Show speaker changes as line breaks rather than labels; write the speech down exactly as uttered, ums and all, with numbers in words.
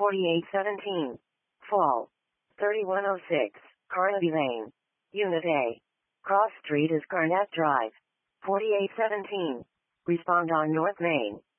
forty-eight seventeen. Fall. thirty-one oh six, Carnaby Lane. Unit A. Cross Street is Garnett Drive. forty-eight seventeen. Respond on North Main.